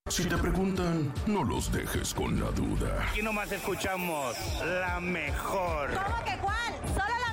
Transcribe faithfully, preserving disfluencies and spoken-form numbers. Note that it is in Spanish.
Si te preguntan, no los dejes con la duda. Aquí nomás escuchamos la mejor. ¿Cómo que cuál? Solo la